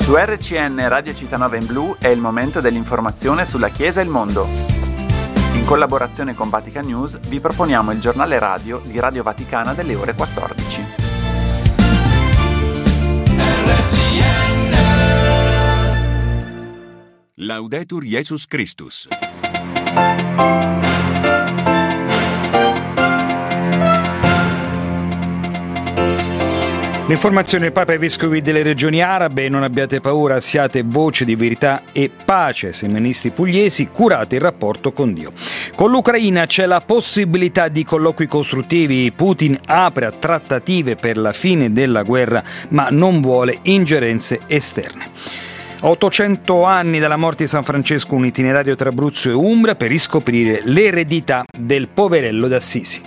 Su RCN Radio Città in Blu è il momento dell'informazione sulla Chiesa e il mondo. In collaborazione con Vatican News vi proponiamo il giornale radio di Radio Vaticana delle ore 14. RCN Laudetur Jesus Christus. L'informazione del Papa ai Vescovi delle regioni arabe: non abbiate paura, siate voce di verità e pace. Seministi pugliesi, curate il rapporto con Dio. Con l'Ucraina c'è la possibilità di colloqui costruttivi. Putin apre a trattative per la fine della guerra, ma non vuole ingerenze esterne. A 800 anni dalla morte di San Francesco, un itinerario tra Abruzzo e Umbria per riscoprire l'eredità del poverello d'Assisi.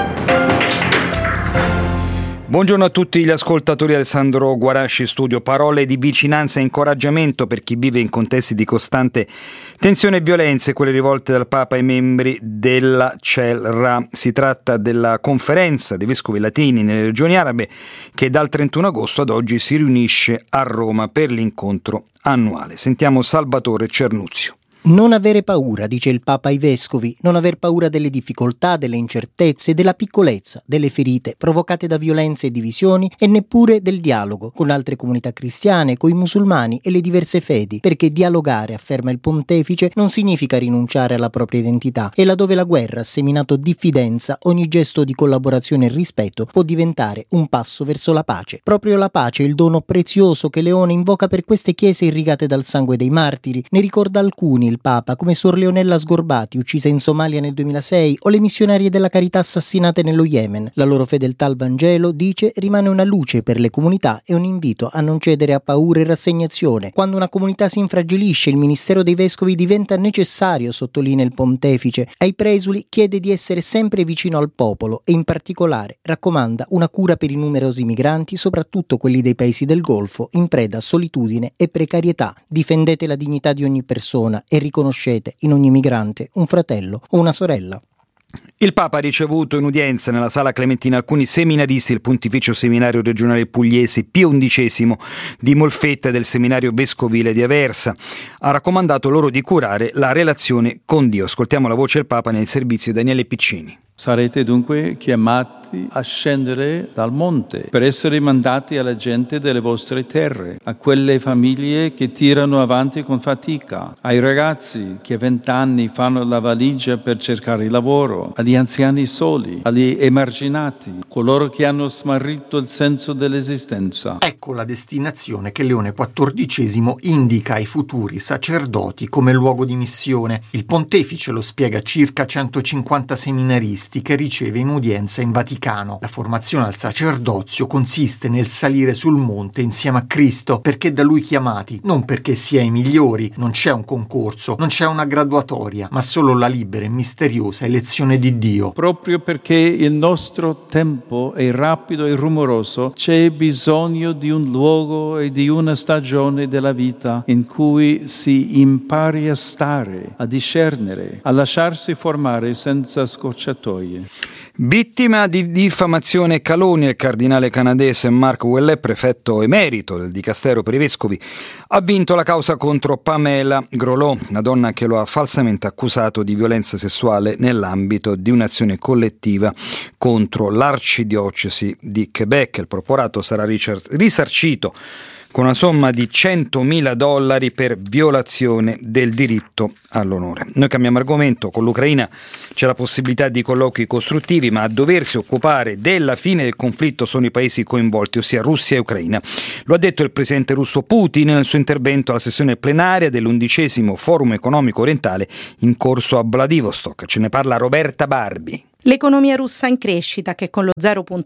Buongiorno a tutti gli ascoltatori. Alessandro Guarasci, studio. Parole di vicinanza e incoraggiamento per chi vive in contesti di costante tensione e violenze, quelle rivolte dal Papa ai membri della CELRA. Si tratta della conferenza dei vescovi latini nelle regioni arabe che dal 31 agosto ad oggi si riunisce a Roma per l'incontro annuale. Sentiamo Salvatore Cernuzio. Non avere paura, dice il Papa ai Vescovi, non aver paura delle difficoltà, delle incertezze, della piccolezza, delle ferite provocate da violenze e divisioni e neppure del dialogo con altre comunità cristiane, coi musulmani e le diverse fedi, perché dialogare, afferma il Pontefice, non significa rinunciare alla propria identità e laddove la guerra ha seminato diffidenza, ogni gesto di collaborazione e rispetto può diventare un passo verso la pace. Proprio la pace è il dono prezioso che Leone invoca per queste chiese irrigate dal sangue dei martiri. Ne ricorda alcuni il Papa, come Sor Leonella Sgorbati, uccisa in Somalia nel 2006, o le missionarie della Carità assassinate nello Yemen. La loro fedeltà al Vangelo, dice, rimane una luce per le comunità e un invito a non cedere a paura e rassegnazione. Quando una comunità si infragilisce, il ministero dei vescovi diventa necessario, sottolinea il Pontefice. Ai presuli chiede di essere sempre vicino al popolo e in particolare raccomanda una cura per i numerosi migranti, soprattutto quelli dei paesi del Golfo, in preda a solitudine e precarietà. Difendete la dignità di ogni persona e riconoscete in ogni migrante un fratello o una sorella. Il Papa ha ricevuto in udienza nella Sala Clementina alcuni seminaristi del Pontificio Seminario Regionale Pugliese Pio XI di Molfetta e del Seminario Vescovile di Aversa. Ha raccomandato loro di curare la relazione con Dio. Ascoltiamo la voce del Papa nel servizio di Daniele Piccini. Sarete dunque chiamati a scendere dal monte per essere mandati alla gente delle vostre terre, a quelle famiglie che tirano avanti con fatica, ai ragazzi che a 20 anni fanno la valigia per cercare lavoro, agli anziani soli, agli emarginati, coloro che hanno smarrito il senso dell'esistenza. Ecco la destinazione che Leone XIV indica ai futuri sacerdoti come luogo di missione. Il Pontefice lo spiega a circa 150 seminaristi che riceve in udienza in Vaticano. La formazione al sacerdozio consiste nel salire sul monte insieme a Cristo, perché da Lui chiamati, non perché si è i migliori. Non c'è un concorso, non c'è una graduatoria, ma solo la libera e misteriosa elezione di Dio. Proprio perché il nostro tempo è rapido e rumoroso, c'è bisogno di un luogo e di una stagione della vita in cui si impari a stare, a discernere, a lasciarsi formare senza scorciatoie. Vittima di diffamazione e calunnia, il cardinale canadese Mark Ouellet, prefetto emerito del Dicastero per i Vescovi, ha vinto la causa contro Pamela Grolot, una donna che lo ha falsamente accusato di violenza sessuale nell'ambito di un'azione collettiva contro l'arcidiocesi di Quebec. Il properato sarà risarcito con una somma di $100.000 per violazione del diritto all'onore. Noi cambiamo argomento. Con l'Ucraina c'è la possibilità di colloqui costruttivi, ma a doversi occupare della fine del conflitto sono i paesi coinvolti, ossia Russia e Ucraina. Lo ha detto il presidente russo Putin nel suo intervento alla sessione plenaria dell'11° Forum Economico Orientale in corso a Vladivostok. Ce ne parla Roberta Barbi. L'economia russa in crescita, che con lo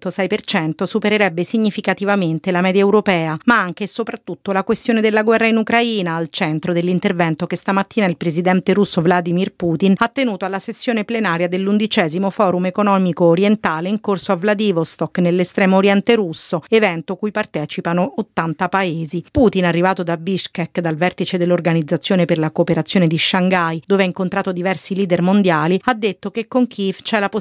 0,6% supererebbe significativamente la media europea, ma anche e soprattutto la questione della guerra in Ucraina al centro dell'intervento che stamattina il presidente russo Vladimir Putin ha tenuto alla sessione plenaria dell'11° Forum Economico Orientale in corso a Vladivostok, nell'estremo oriente russo, evento cui partecipano 80 paesi. Putin, arrivato da Bishkek dal vertice dell'Organizzazione per la cooperazione di Shanghai, dove ha incontrato diversi leader mondiali, ha detto che con Kiev c'è la possibilità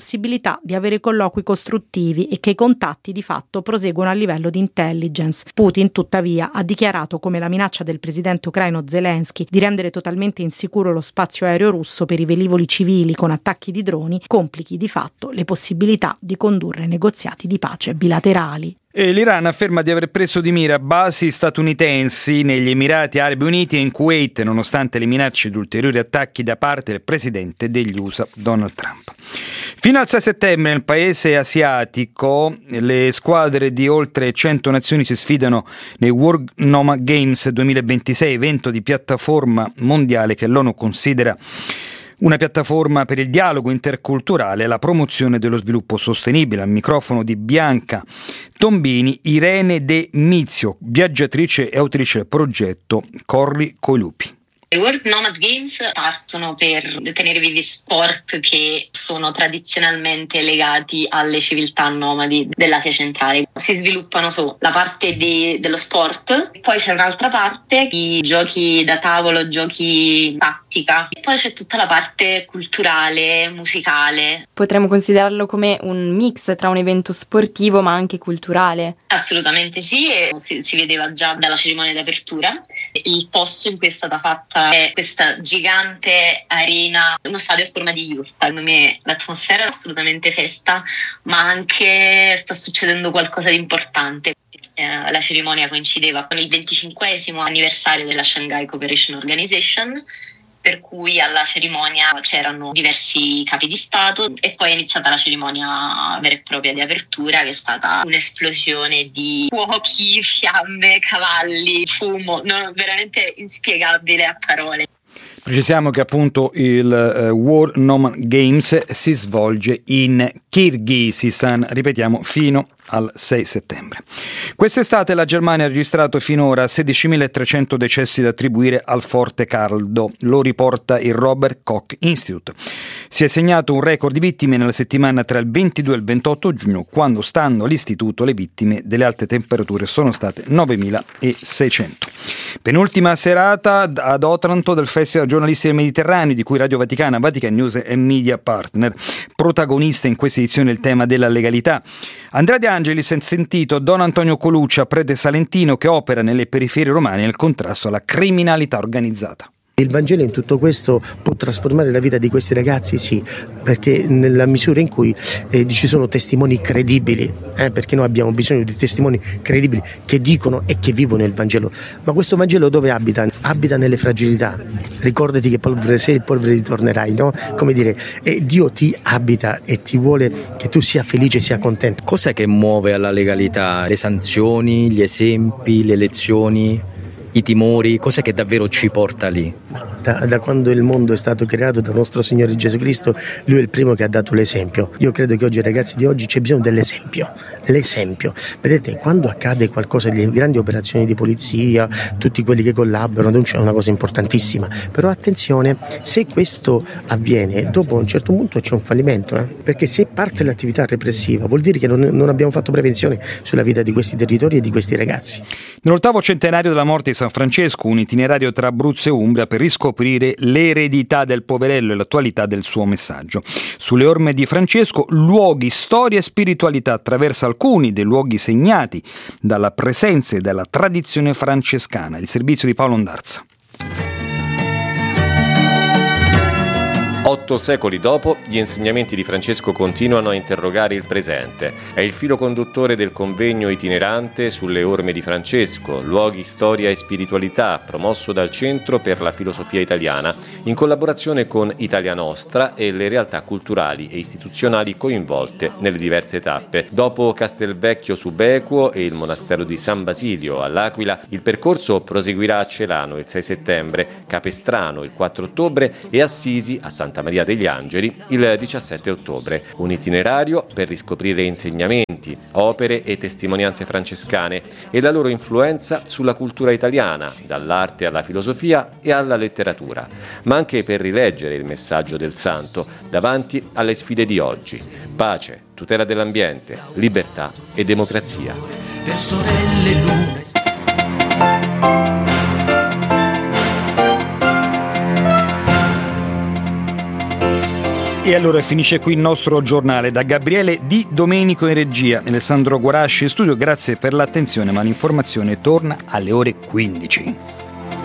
possibilità di avere colloqui costruttivi e che i contatti di fatto proseguono a livello di intelligence. Putin, tuttavia, ha dichiarato come la minaccia del presidente ucraino Zelensky di rendere totalmente insicuro lo spazio aereo russo per i velivoli civili con attacchi di droni complichi di fatto le possibilità di condurre negoziati di pace bilaterali. E l'Iran afferma di aver preso di mira basi statunitensi negli Emirati Arabi Uniti e in Kuwait, nonostante le minacce di ulteriori attacchi da parte del presidente degli USA, Donald Trump. Fino al 6 settembre nel paese asiatico le squadre di oltre 100 nazioni si sfidano nei World Nomad Games 2026, evento di piattaforma mondiale che l'ONU considera una piattaforma per il dialogo interculturale e la promozione dello sviluppo sostenibile. Al microfono di Bianca Tombini, Irene De Mizio, viaggiatrice e autrice del progetto Corri coi lupi. I World Nomad Games partono per tenere vivi sport che sono tradizionalmente legati alle civiltà nomadi dell'Asia centrale. Si sviluppano la parte dello sport, poi c'è un'altra parte di giochi da tavolo, giochi tattica, e poi c'è tutta la parte culturale, musicale. Potremmo considerarlo come un mix tra un evento sportivo ma anche culturale? Assolutamente sì, e si vedeva già dalla cerimonia d'apertura. Il posto in cui è stata fatta è questa gigante arena, uno stadio a forma di yurta. Secondo me l'atmosfera è assolutamente festa, ma anche sta succedendo qualcosa di importante. La cerimonia coincideva con il 25esimo anniversario della Shanghai Cooperation Organization, per cui alla cerimonia c'erano diversi capi di Stato e poi è iniziata la cerimonia vera e propria di apertura, che è stata un'esplosione di fuochi, fiamme, cavalli, fumo, veramente inspiegabile a parole. Precisiamo che appunto il World Nomad Games si svolge in Kirghizistan, ripetiamo, fino al 6 settembre. Quest'estate la Germania ha registrato finora 16.300 decessi da attribuire al forte caldo, lo riporta il Robert Koch Institute. Si è segnato un record di vittime nella settimana tra il 22 e il 28 giugno, quando, stando all'istituto, le vittime delle alte temperature sono state 9.600. Penultima serata ad Otranto del Festival Giornalisti del Mediterraneo, di cui Radio Vaticana, Vatican News e Media Partner. Protagonista in questa edizione il tema della legalità. Andrea De Angelis ha sentito Don Antonio Coluccia, prete salentino che opera nelle periferie romane nel contrasto alla criminalità organizzata. Il Vangelo in tutto questo può trasformare la vita di questi ragazzi? Sì, perché nella misura in cui ci sono testimoni credibili, perché noi abbiamo bisogno di testimoni credibili che dicono e che vivono il Vangelo. Ma questo Vangelo dove abita? Abita nelle fragilità. Ricordati che polvere sei e polvere ritornerai, no? Come dire, Dio ti abita e ti vuole che tu sia felice, sia contento. Cos'è che muove alla legalità? Le sanzioni, gli esempi, le lezioni? I timori, cos'è che davvero ci porta lì? Da quando il mondo è stato creato da nostro Signore Gesù Cristo, Lui è il primo che ha dato l'esempio. Io credo che oggi ai ragazzi di oggi c'è bisogno dell'esempio. L'esempio. Vedete, quando accade qualcosa di grandi operazioni di polizia, tutti quelli che collaborano, c'è una cosa importantissima. Però attenzione, se questo avviene, dopo a un certo punto c'è un fallimento. Perché se parte l'attività repressiva, vuol dire che non abbiamo fatto prevenzione sulla vita di questi territori e di questi ragazzi. Nell'ottavo centenario della morte di San Francesco, un itinerario tra Abruzzo e Umbria per riscoprire l'eredità del poverello e l'attualità del suo messaggio. Sulle orme di Francesco, luoghi, storia e spiritualità attraverso alcuni dei luoghi segnati dalla presenza e dalla tradizione francescana. Il servizio di Paolo Ondarza. 8 secoli dopo, gli insegnamenti di Francesco continuano a interrogare il presente. È il filo conduttore del convegno itinerante sulle orme di Francesco, luoghi, storia e spiritualità, promosso dal Centro per la Filosofia Italiana, in collaborazione con Italia Nostra e le realtà culturali e istituzionali coinvolte nelle diverse tappe. Dopo Castelvecchio Subequo e il monastero di San Basilio all'Aquila, il percorso proseguirà a Celano il 6 settembre, Capestrano il 4 ottobre e Assisi a Santa Maria degli Angeli il 17 ottobre. Un itinerario per riscoprire insegnamenti, opere e testimonianze francescane e la loro influenza sulla cultura italiana, dall'arte alla filosofia e alla letteratura, ma anche per rileggere il messaggio del santo davanti alle sfide di oggi: pace, tutela dell'ambiente, libertà e democrazia. Per sorelle lune. E allora finisce qui il nostro giornale. Da Gabriele Di Domenico in regia, Alessandro Guarasci in studio, grazie per l'attenzione, ma l'informazione torna alle ore 15.